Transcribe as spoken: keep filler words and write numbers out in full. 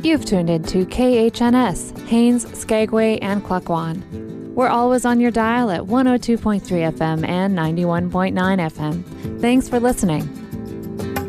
You've tuned into K H N S, Haines, Skagway, and Klukwan. We're always on your dial at one oh two point three F M and ninety-one point nine F M. Thanks for listening.